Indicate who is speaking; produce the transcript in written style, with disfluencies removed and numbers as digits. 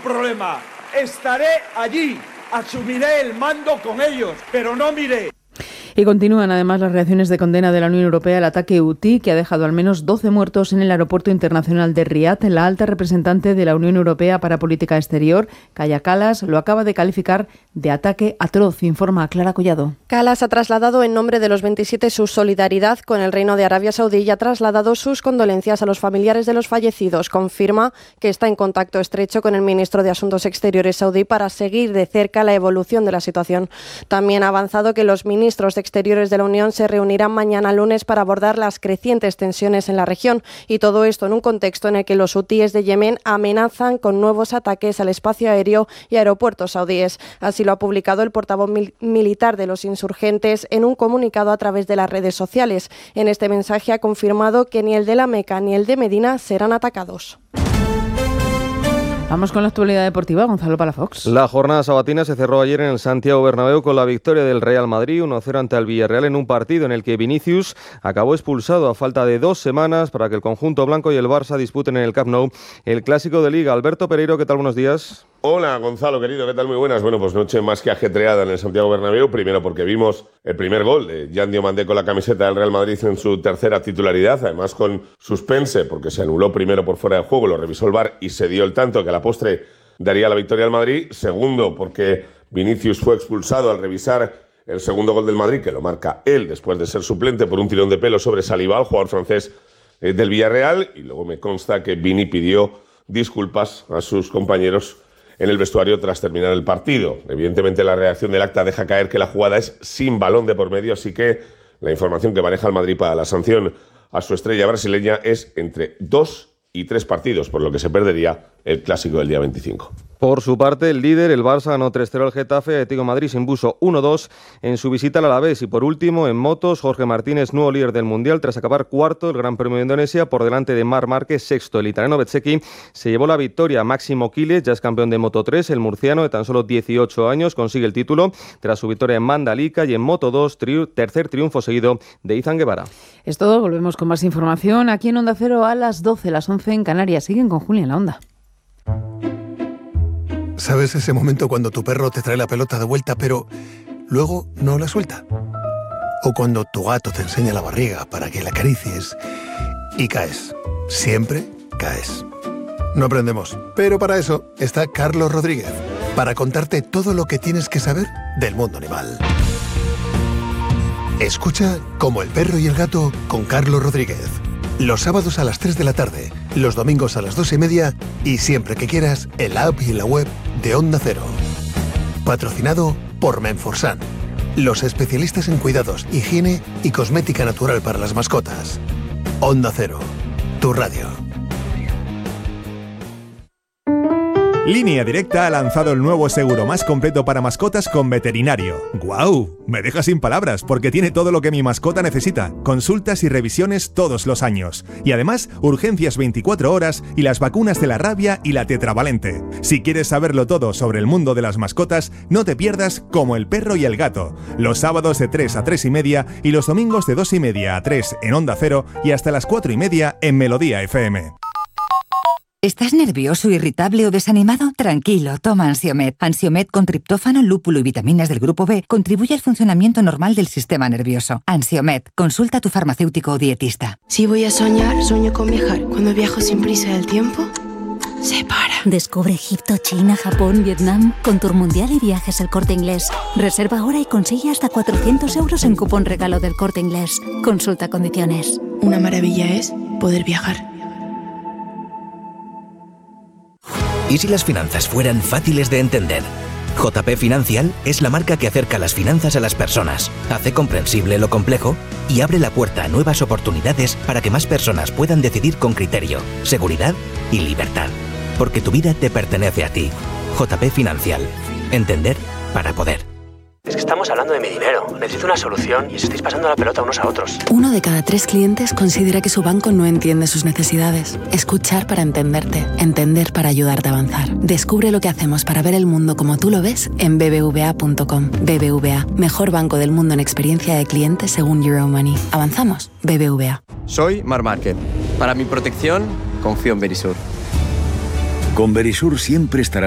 Speaker 1: problema. Estaré allí, asumiré el mando con ellos, pero no miré.
Speaker 2: Y continúan además las reacciones de condena de la Unión Europea al ataque Houthi, que ha dejado al menos 12 muertos en el aeropuerto internacional de Riad. La alta representante de la Unión Europea para Política Exterior, Kaja Kallas, lo acaba de calificar de ataque atroz, informa Clara Collado.
Speaker 3: Kallas ha trasladado en nombre de los 27 su solidaridad con el Reino de Arabia Saudí y ha trasladado sus condolencias a los familiares de los fallecidos. Confirma que está en contacto estrecho con el ministro de Asuntos Exteriores saudí para seguir de cerca la evolución de la situación. También ha avanzado que los ministros de Exteriores de la Unión se reunirán mañana lunes para abordar las crecientes tensiones en la región, y todo esto en un contexto en el que los hutíes de Yemen amenazan con nuevos ataques al espacio aéreo y aeropuertos saudíes. Así lo ha publicado el portavoz militar de los insurgentes en un comunicado a través de las redes sociales. En este mensaje ha confirmado que ni el de la Meca ni el de Medina serán atacados.
Speaker 2: Vamos con la actualidad deportiva, Gonzalo Palafox.
Speaker 4: La jornada sabatina se cerró ayer en el Santiago Bernabéu con la victoria del Real Madrid 1-0 ante el Villarreal en un partido en el que Vinicius acabó expulsado a falta de 2 semanas para que el conjunto blanco y el Barça disputen en el Camp Nou el clásico de Liga. Alberto Pereiro, ¿qué tal? Buenos días.
Speaker 5: Hola Gonzalo, querido, ¿qué tal? Muy buenas. Bueno, pues noche más que ajetreada en el Santiago Bernabéu, primero porque vimos el primer gol de Jan Diomandé con la camiseta del Real Madrid en su tercera titularidad, además con suspense porque se anuló primero por fuera de juego, lo revisó el VAR y se dio el tanto que a la postre daría la victoria al Madrid. Segundo, porque Vinicius fue expulsado al revisar el segundo gol del Madrid, que lo marca él después de ser suplente por un tirón de pelo sobre Saliba, el jugador francés del Villarreal, y luego me consta que Vini pidió disculpas a sus compañeros en el vestuario tras terminar el partido. Evidentemente la redacción del acta deja caer que la jugada es sin balón de por medio, así que la información que maneja el Madrid para la sanción a su estrella brasileña es entre 2 y 3 partidos, por lo que se perdería el clásico del día 25.
Speaker 4: Por su parte, el líder, el Barça, ganó 3-0 al Getafe. Atlético de Madrid se impuso 1-2 en su visita al Alavés. Y por último, en motos, Jorge Martínez, nuevo líder del Mundial, tras acabar cuarto el Gran Premio de Indonesia, por delante de Marc Márquez, sexto. El italiano Bezzecchi se llevó la victoria. Máximo Quiles, ya es campeón de Moto3, el murciano de tan solo 18 años, consigue el título tras su victoria en Mandalika. Y en Moto2, tercer triunfo seguido de Izan Guevara.
Speaker 2: Es todo, volvemos con más información aquí en Onda Cero a las 12, las 11 en Canarias. Siguen con Julia en la Onda.
Speaker 6: ¿Sabes ese momento cuando tu perro te trae la pelota de vuelta, pero luego no la suelta? O cuando tu gato te enseña la barriga para que la acaricies y caes. Siempre caes. No aprendemos, pero para eso está Carlos Rodríguez, para contarte todo lo que tienes que saber del mundo animal. Escucha Como el perro y el gato con Carlos Rodríguez. Los sábados a las 3 de la tarde, los domingos a las 2:30 y siempre que quieras en la app y en la web de Onda Cero. Patrocinado por Menforsan, los especialistas en cuidados, higiene y cosmética natural para las mascotas. Onda Cero, tu radio.
Speaker 7: Línea Directa ha lanzado el nuevo seguro más completo para mascotas con veterinario. ¡Guau! Me deja sin palabras porque tiene todo lo que mi mascota necesita. Consultas y revisiones todos los años. Y además, urgencias 24 horas y las vacunas de la rabia y la tetravalente. Si quieres saberlo todo sobre el mundo de las mascotas, no te pierdas Como el perro y el gato. Los sábados de 3 a 3:30 y los domingos de 2:30 a 3 en Onda Cero y hasta las 4:30 en Melodía FM.
Speaker 8: ¿Estás nervioso, irritable o desanimado? Tranquilo, toma Ansiomed. Ansiomed con triptófano, lúpulo y vitaminas del grupo B contribuye al funcionamiento normal del sistema nervioso. Ansiomed, consulta a tu farmacéutico o dietista.
Speaker 9: Si voy a soñar, sueño con viajar. Cuando viajo sin prisa del tiempo, se para.
Speaker 10: Descubre Egipto, China, Japón, Vietnam con Tour Mundial y Viajes El Corte Inglés. Reserva ahora y consigue hasta 400 euros en cupón regalo del Corte Inglés. Consulta condiciones.
Speaker 9: Una maravilla es poder viajar.
Speaker 11: ¿Y si las finanzas fueran fáciles de entender? JP Financial es la marca que acerca las finanzas a las personas, hace comprensible lo complejo y abre la puerta a nuevas oportunidades para que más personas puedan decidir con criterio, seguridad y libertad. Porque tu vida te pertenece a ti. JP Financial. Entender para poder.
Speaker 12: Es que estamos hablando de mi dinero. Necesito una solución y os estáis pasando la pelota unos a otros.
Speaker 13: 1 de cada 3 clientes considera que su banco no entiende sus necesidades. Escuchar para entenderte. Entender para ayudarte a avanzar. Descubre lo que hacemos para ver el mundo como tú lo ves en bbva.com. BBVA, mejor banco del mundo en experiencia de cliente según Euromoney. ¿Avanzamos? BBVA.
Speaker 14: Soy Marc Márquez. Para mi protección, confío en Verisur.
Speaker 15: Con Verisur siempre estarás